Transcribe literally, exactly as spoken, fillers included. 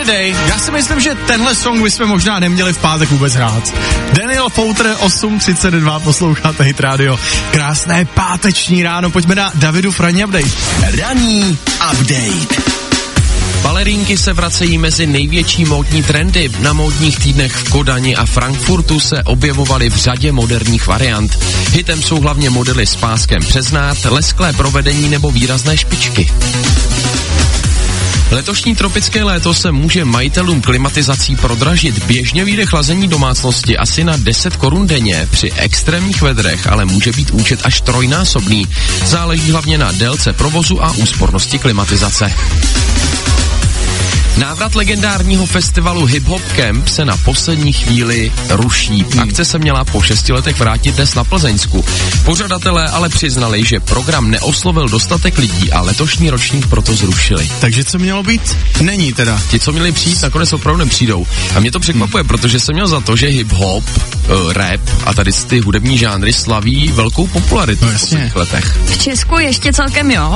Holiday. Já si myslím, že tenhle song bychom možná neměli v pátek vůbec hrát. Daniel Fouter, osm třicet dva, posloucháte Hit Radio. Krásné páteční ráno, pojďme na Davidu ranní update. Ranní update. Balerínky se vracejí mezi největší módní trendy. Na módních týdnech v Kodani a Frankfurtu se objevovaly v řadě moderních variant. Hitem jsou hlavně modely s páskem přes nád, lesklé provedení nebo výrazné špičky. Letošní tropické léto se může majitelům klimatizací prodražit. Běžně vyjde chlazení domácnosti asi na deset korun denně, při extrémních vedrech ale může být účet až trojnásobný. Záleží hlavně na délce provozu a úspornosti klimatizace. Návrat legendárního festivalu Hip Hop Camp se na poslední chvíli ruší. Akce se měla po šesti letech vrátit dnes na Plzeňsku. Pořadatelé ale přiznali, že program neoslovil dostatek lidí a letošní ročník proto zrušili. Takže co mělo být? Není teda. Ti, co měli přijít, nakonec opravdu nepřijdou. A mě to překvapuje, hmm. protože jsem měl za to, že hip-hop, uh, rap a tady ty hudební žánry slaví velkou popularitu no, v posledních letech. V Česku ještě celkem jo,